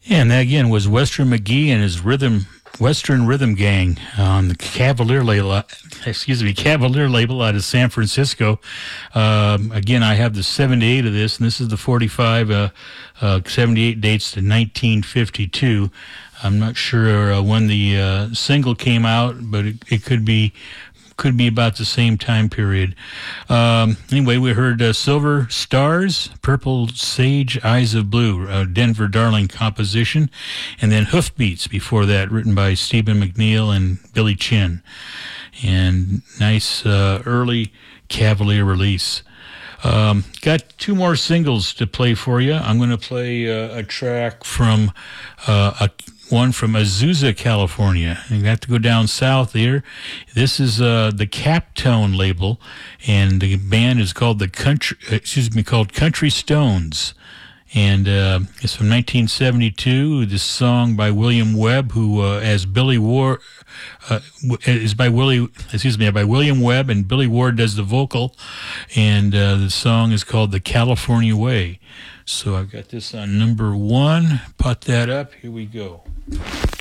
And that again was Western McGee and his Western Rhythm Gang on the Cavalier label. Cavalier label out of San Francisco. Again, I have the 78 of this, and this is the 45. 78 dates to 1952. I'm not sure when the single came out, but it could be about the same time period. Anyway, we heard Silver Stars, Purple Sage, Eyes of Blue, a Denver Darling composition, and then Hoofbeats before that, written by Stephen McNeil and Billy Chin. And nice early Cavalier release. Got two more singles to play for you. I'm going to play a track from one from Azusa, California. You have to go down south here. This is the Captone label, and the band is called Country Stones. And it's from 1972. This song by William Webb, who as Billy Ward is by William Webb, and Billy Ward does the vocal. And the song is called "The California Way." So I've got this on number 1. Put that up. Here we go.